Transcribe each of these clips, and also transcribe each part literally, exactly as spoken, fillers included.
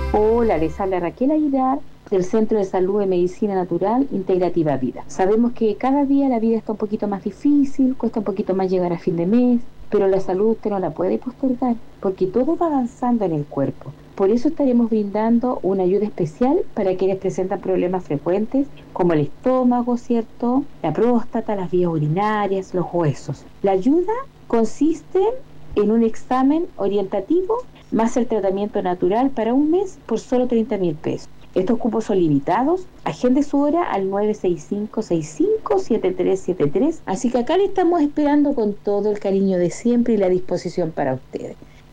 Hola, les habla Raquel Aguilar del Centro de Salud de Medicina Natural Integrativa Vida. Sabemos que cada día la vida está un poquito más difícil, cuesta un poquito más llegar a fin de mes, pero la salud usted no la puede postergar porque todo va avanzando en el cuerpo. Por eso estaremos brindando una ayuda especial para quienes presentan problemas frecuentes como el estómago, ¿cierto?, la próstata, las vías urinarias, los huesos. La ayuda consiste en un examen orientativo más el tratamiento natural para un mes por solo treinta mil pesos. Estos cupos son limitados. Agende su hora al nueve seis cinco, seis cinco, siete tres siete tres. Así que acá le estamos esperando con todo el cariño de siempre y la disposición para ustedes.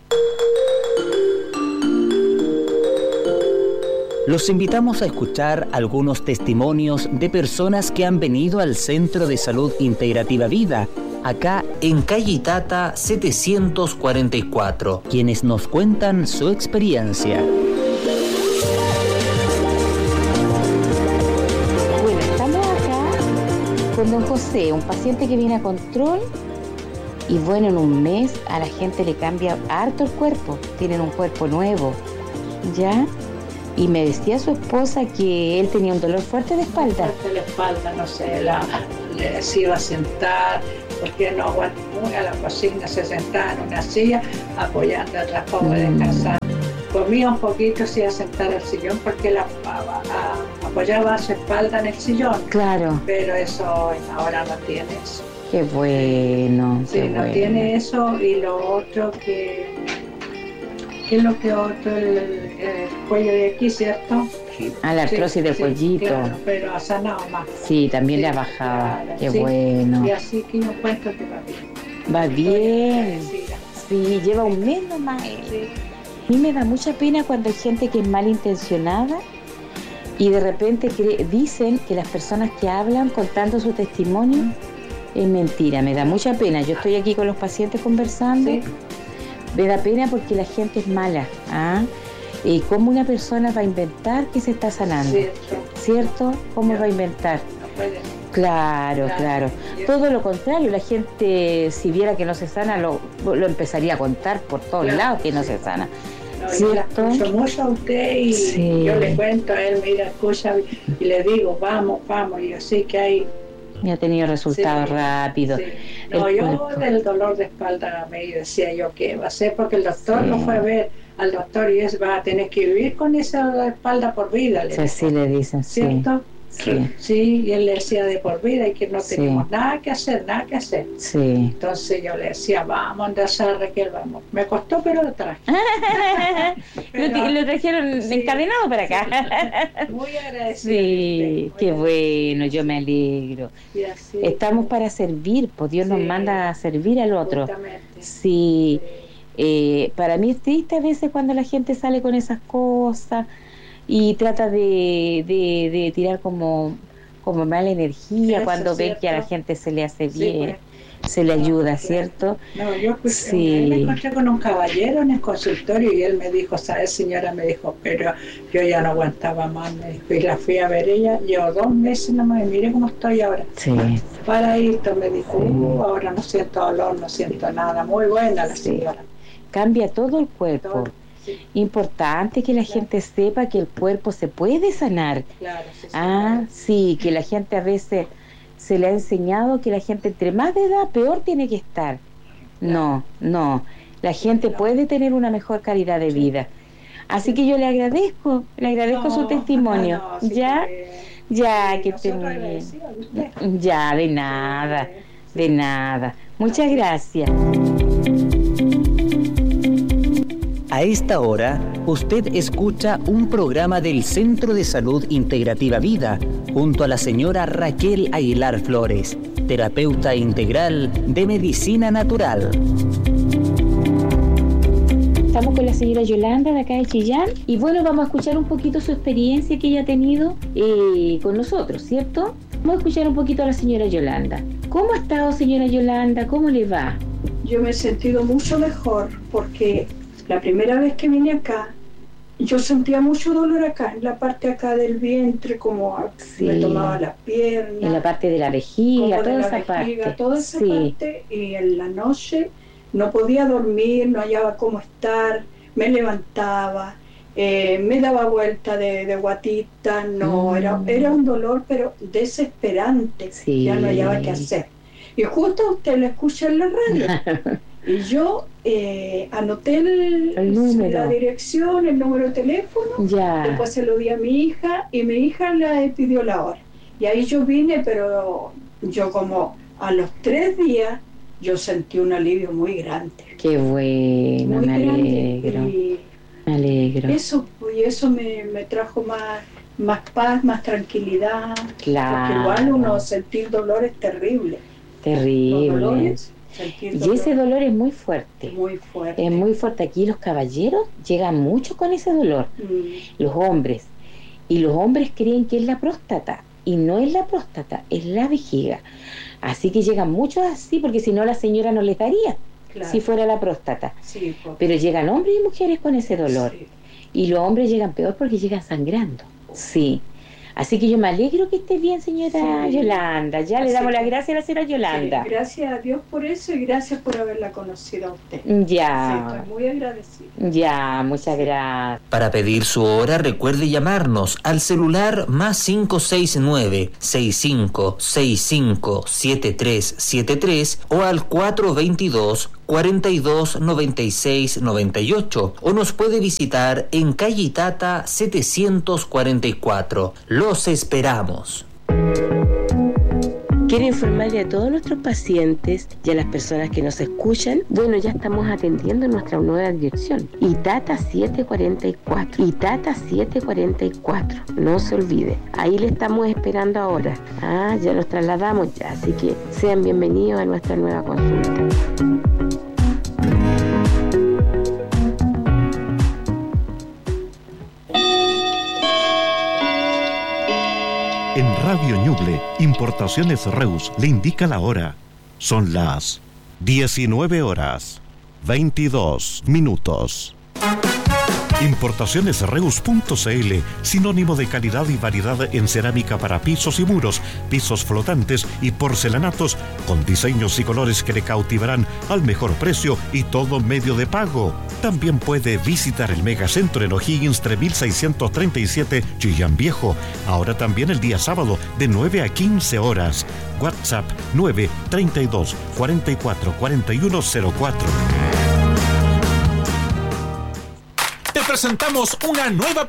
Los invitamos a escuchar algunos testimonios de personas que han venido al Centro de Salud Integrativa Vida, acá en Calle Itata setecientos cuarenta y cuatro, quienes nos cuentan su experiencia. Bueno, estamos acá con don José, un paciente que viene a control y bueno, en un mes a la gente le cambia harto el cuerpo, tienen un cuerpo nuevo, ¿ya? Y me decía su esposa que él tenía un dolor fuerte de espalda. Fuerte de espalda, no sé, la, le, se iba a sentar, porque no aguantó muy a la cocina, se sentaba en una silla apoyando atrás como mm. descansar. Comía un poquito, se iba a sentar al sillón porque la, a, a, apoyaba su espalda en el sillón. Claro. Pero eso ahora no tiene eso. Qué bueno. Sí, qué no bueno. tiene eso. Y lo otro que... ¿Qué es lo que otro? El, el cuello de aquí, ¿cierto? Ah, la artrosis sí, del sí, cuellito. Claro, pero ha sanado más. Sí, también sí, le ha bajado. Claro, qué sí. bueno. Y así que yo cuento que va bien. Va bien. Sí, lleva un mes nomás. Sí. A mí me da mucha pena cuando hay gente que es malintencionada y de repente cre- dicen que las personas que hablan contando su testimonio es mentira. Me da mucha pena. Yo estoy aquí con los pacientes conversando. Sí. Me da pena porque la gente es mala. ¿Ah? ¿Y cómo una persona va a inventar que se está sanando? Cierto. ¿Cierto? ¿Cómo no, va a inventar? No puede. Claro, claro. Todo lo contrario, la gente si viera que no se sana lo, lo empezaría a contar por todos claro, lados que no sí. se sana. No, ¿cierto? Yo la escucho mucho a usted y sí. yo le cuento a él, mira, escucha, y le digo, vamos, vamos, y así que hay... Y ha tenido resultados sí, rápidos. Sí. No, el yo cuerpo. Del dolor de espalda me decía yo qué va a ser, porque el doctor sí. no fue a ver al doctor y es va a tener que vivir con esa espalda por vida. Le sí, sí, le dicen, ¿cierto? Sí. Sí, y él le decía de por vida y que no sí. teníamos nada que hacer, nada que hacer. Sí. Entonces yo le decía, vamos a andar, Raquel, vamos. Me costó, pero lo traje. pero, lo trajeron sí, encadenado para acá. Sí, muy agradecido. Sí, qué bueno, yo me alegro. Así, estamos para servir, pues Dios sí, nos manda a servir al otro. Justamente. Sí. Eh, para mí es triste a veces cuando la gente sale con esas cosas y trata de, de, de tirar como, como mala energía. Eso, cuando ven que a la gente se le hace bien, sí, pues, se le ayuda, no, ¿cierto? No, yo pues, sí. me encontré con un caballero en el consultorio y él me dijo, ¿sabes, señora? Me dijo, pero yo ya no aguantaba más, me dijo, y la fui a ver ella, llevo dos meses nomás y mire cómo estoy ahora. Sí. Paradito, me dijo, sí. uh, ahora no siento dolor, no siento nada, muy buena la sí. señora. Cambia todo el cuerpo. Todo. Sí. Importante que la claro. gente sepa que el cuerpo se puede sanar. Claro, sí, sí, ah, claro. sí, que la gente a veces se le ha enseñado que la gente entre más de edad peor tiene que estar. Claro. No, no. La gente no. puede tener una mejor calidad de sí. vida. Así sí. que yo le agradezco, le agradezco no, su testimonio. No, sí, ya, que, ya que te ya de nada, sí. de nada. Muchas gracias. A esta hora, usted escucha un programa del Centro de Salud Integrativa Vida, junto a la señora Raquel Aguilar Flores, terapeuta integral de medicina natural. Estamos con la señora Yolanda de acá de Chillán y bueno, vamos a escuchar un poquito su experiencia que ella ha tenido eh, con nosotros, ¿cierto? Vamos a escuchar un poquito a la señora Yolanda. ¿Cómo ha estado, señora Yolanda? ¿Cómo le va? Yo me he sentido mucho mejor porque la primera vez que vine acá, yo sentía mucho dolor acá, en la parte acá del vientre, como sí. me tomaba las piernas. En la parte de la vejiga, toda de esa la vejiga, parte. Toda esa sí. parte, y en la noche no podía dormir, no hallaba cómo estar, me levantaba, eh, me daba vuelta de, de guatita, no, mm. era, era un dolor pero desesperante, sí. Ya no hallaba qué hacer. Y justo usted lo escucha en la radio. Y yo eh, anoté el, el la dirección, el número de teléfono, ya. Después se lo di a mi hija y mi hija le pidió la hora. Y ahí yo vine, pero yo como a los tres días yo sentí un alivio muy grande. Qué bueno, muy me alegro. Y me alegro. Eso, y eso me, me trajo más, más paz, más tranquilidad. Claro. Porque igual uno sentir dolor es terrible. Terrible. Los dolores, y dolor. Ese dolor es muy fuerte. Muy fuerte. Es muy fuerte. Aquí los caballeros llegan mucho con ese dolor. Mm. Los hombres. Y los hombres creen que es la próstata. Y no es la próstata, es la vejiga. Así que llegan muchos así, porque si no la señora no les daría, claro. Si fuera la próstata. Sí, pues. Pero llegan hombres y mujeres con ese dolor. Sí. Y los hombres llegan peor porque llegan sangrando. Sí. Así que yo me alegro que esté bien, señora sí. Yolanda. Ya Así le damos que, las gracias a la señora Yolanda. Sí, gracias a Dios por eso y gracias por haberla conocido a usted. Ya. Sí, estoy muy agradecida. Ya, muchas gracias. Para pedir su hora, recuerde llamarnos al celular más cinco seis nueve, seis cinco seis cinco, siete tres siete tres o al cuatro dos dos, cuarenta y dos, noventa y seis, noventa y ocho o nos puede visitar en calle Itata setecientos cuarenta y cuatro. Los esperamos. Quiero informarle a todos nuestros pacientes y a las personas que nos escuchan, bueno, ya estamos atendiendo en nuestra nueva dirección, Itata setecientos cuarenta y cuatro, Itata setecientos cuarenta y cuatro, no se olvide, ahí le estamos esperando ahora, ah, ya nos trasladamos ya, así que sean bienvenidos a nuestra nueva consulta. En Radio Ñuble, Importaciones Reus le indica la hora. Son las diecinueve horas, veintidós minutos. Importaciones Reus punto c l, sinónimo de calidad y variedad en cerámica para pisos y muros, pisos flotantes y porcelanatos, con diseños y colores que le cautivarán al mejor precio y todo medio de pago. También puede visitar el Megacentro en O'Higgins tres mil seiscientos treinta y siete, Chillán Viejo. Ahora también el día sábado de nueve a quince horas. WhatsApp nueve treinta y dos, cuarenta y cuatro, cuarenta y uno cero cuatro. Presentamos una nueva